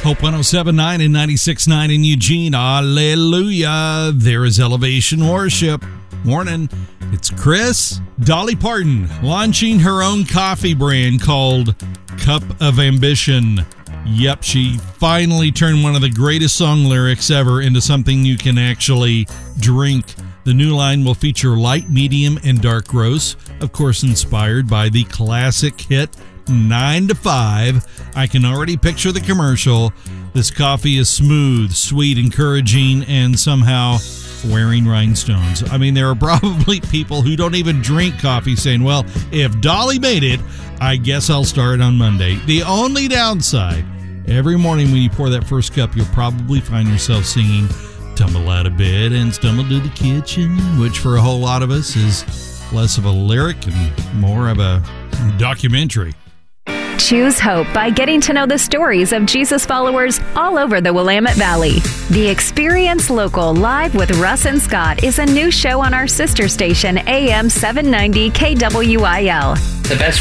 Hope 107.9 and 96.9 in Eugene. Hallelujah. There is Elevation Worship. Morning. It's Chris. Dolly Parton launching her own coffee brand called Cup of Ambition. Yep, she finally turned one of the greatest song lyrics ever into something you can actually drink. The new line will feature light, medium, and dark roasts, of course inspired by the classic hit 9 to 5. I can already picture the commercial. This coffee is smooth, sweet, encouraging, and somehow wearing rhinestones. I mean, there are probably people who don't even drink coffee saying, well, if Dolly made it, I guess I'll start on Monday. The only downside, every morning when you pour that first cup, you'll probably find yourself singing Tumble Out of Bed and Stumble to the Kitchen, which for a whole lot of us is less of a lyric and more of a documentary. Choose hope by getting to know the stories of Jesus followers all over the Willamette Valley. The Experience Local Live with Russ and Scott is a new show on our sister station, AM 790 KWIL. The best